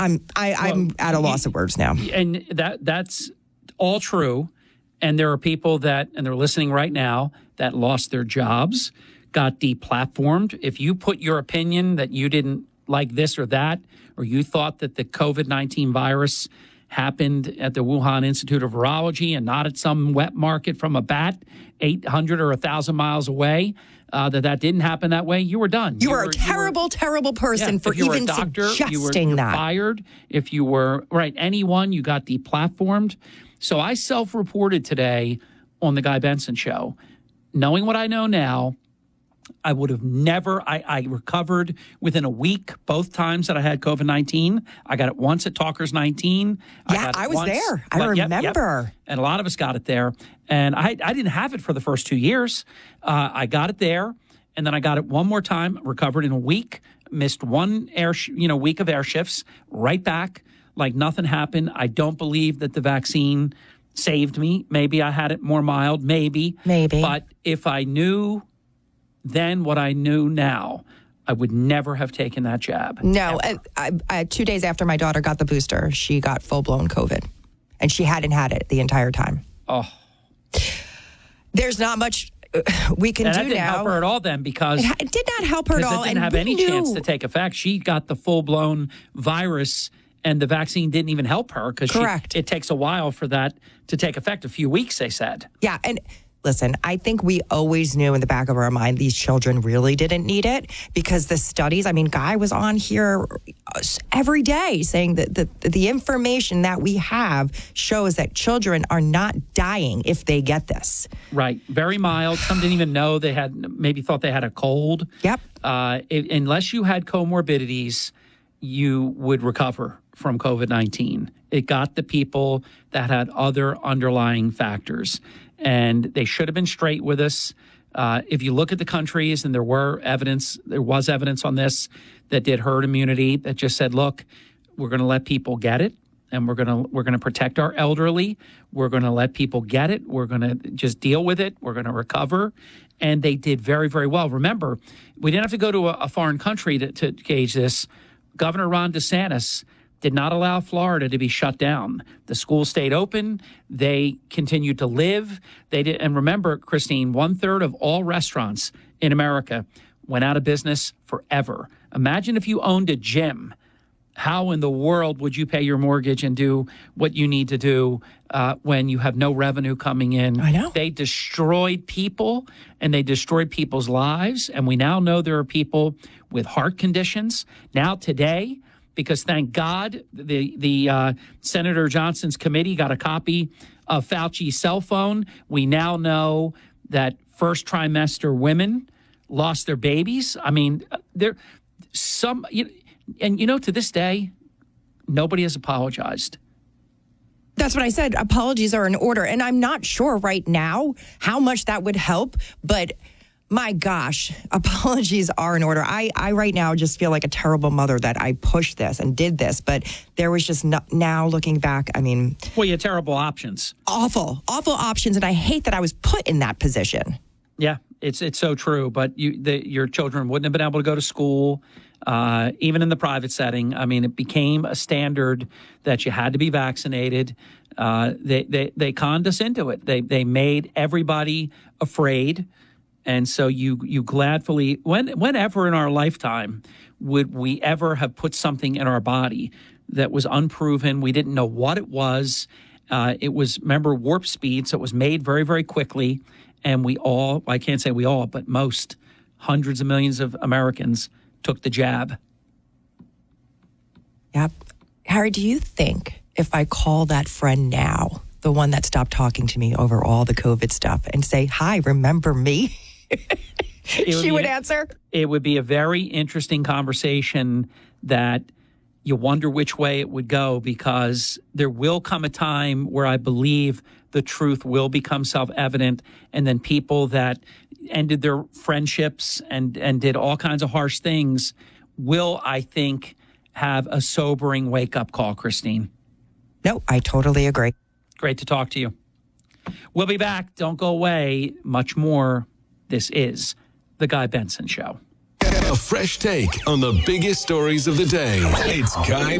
I'm at a loss of words now. And that's all true. And there are people and they're listening right now, that lost their jobs, got deplatformed. If you put your opinion that you didn't like this or that, or you thought that the COVID-19 virus happened at the Wuhan Institute of Virology and not at some wet market from a bat 800 or 1,000 miles away, that didn't happen that way, you were done. You were a terrible person for even suggesting that. Fired. If you were, anyone, you got deplatformed. So I self-reported today on the Guy Benson Show. Knowing what I know now, I would have never, I recovered within a week, both times that I had COVID-19. I got it once at Talkers 19. I was there. I remember. Yep. And a lot of us got it there. And I didn't have it for the first 2 years. I got it there. And then I got it one more time, recovered in a week, missed one week of air shifts, right back like nothing happened. I don't believe that the vaccine saved me. Maybe I had it more mild, maybe. But if I knew then what I knew now, I would never have taken that jab. No, 2 days after my daughter got the booster, she got full-blown COVID. And she hadn't had it the entire time. Oh. There's not much we can do now. That didn't help her at all then because... It did not help her at all. It didn't have any chance to take effect. She got the full-blown virus and the vaccine didn't even help her because it takes a while for that to take effect. A few weeks, they said. Yeah, and... Listen, I think we always knew in the back of our mind these children really didn't need it because the studies, Guy was on here every day saying that the information that we have shows that children are not dying if they get this. Right. Very mild. Some didn't even know maybe thought they had a cold. Yep. Unless you had comorbidities, you would recover from COVID-19. It got the people that had other underlying factors. And they should have been straight with us. If you look at the countries, and there was evidence on this that did herd immunity that just said, look, we're going to let people get it, and we're going to protect our elderly. We're going to let people get it. We're going to just deal with it. We're going to recover. And they did very, very well. Remember, we didn't have to go to a foreign country to gauge this. Governor Ron DeSantis did not allow Florida to be shut down. The schools stayed open. They continued to live. They did, and remember, Christine, 1/3 of all restaurants in America went out of business forever. Imagine if you owned a gym. How in the world would you pay your mortgage and do what you need to do when you have no revenue coming in? I know. They destroyed people, and they destroyed people's lives. And we now know there are people with heart conditions. Now today, because thank God the Senator Johnson's committee got a copy of Fauci's cell phone. We now know that first trimester women lost their babies. To this day, nobody has apologized. That's what I said. Apologies are in order. And I'm not sure right now how much that would help, but my gosh, apologies are in order. I right now just feel like a terrible mother that I pushed this and did this, but there was just now looking back, Well, you had terrible options. Awful options, and I hate that I was put in that position. Yeah, it's so true, but your children wouldn't have been able to go to school, even in the private setting. It became a standard that you had to be vaccinated. They conned us into it. They made everybody afraid. And so you gladly, whenever in our lifetime would we ever have put something in our body that was unproven? We didn't know what it was. It was, remember, warp speed, so it was made very, very quickly. And I can't say we all, but most, hundreds of millions of Americans took the jab. Yep. Harry, do you think if I call that friend now, the one that stopped talking to me over all the COVID stuff, and say, hi, remember me? She would answer? It would be a very interesting conversation that you wonder which way it would go, because there will come a time where I believe the truth will become self-evident, and then people that ended their friendships and did all kinds of harsh things will, I think, have a sobering wake-up call, Christine. No, I totally agree. Great to talk to you. We'll be back. Don't go away. Much more. This is The Guy Benson Show. A fresh take on the biggest stories of the day. It's Guy